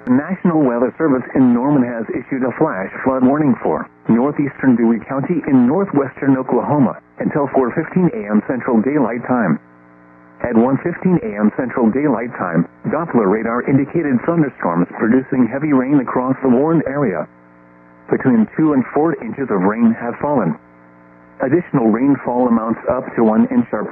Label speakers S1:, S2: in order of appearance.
S1: The National Weather Service in Norman has issued a flash flood warning for northeastern Dewey County in northwestern Oklahoma until 4:15 a.m. Central Daylight Time. At 1:15 a.m. Central Daylight Time, Doppler radar indicated thunderstorms producing heavy rain across the warned area. Between 2 and 4 inches of rain have fallen. Additional rainfall amounts up to 1 inch are